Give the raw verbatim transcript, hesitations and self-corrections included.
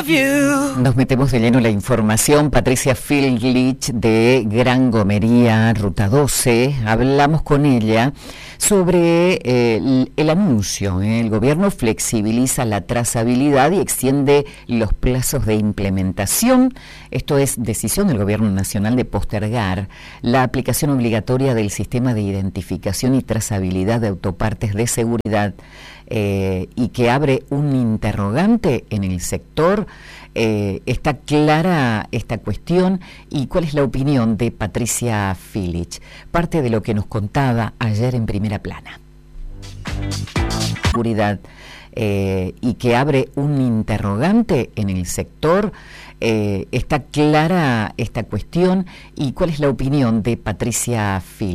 of you. Nos metemos de lleno en la información. Patricia Filich de Gran Gomería, Ruta doce. Hablamos con ella sobre eh, el, el anuncio. ¿eh? El gobierno flexibiliza la trazabilidad y extiende los plazos de implementación. Esto es decisión del Gobierno Nacional de postergar la aplicación obligatoria del sistema de identificación y trazabilidad de autopartes de seguridad eh, y que abre un interrogante en el sector. Eh, ¿Está clara esta cuestión? ¿Y cuál es la opinión de Patricia Filich? Parte de lo que nos contaba ayer en Primera Plana. Seguridad eh, y que abre un interrogante en el sector. Eh, ¿Está clara esta cuestión? ¿Y cuál es la opinión de Patricia Filich?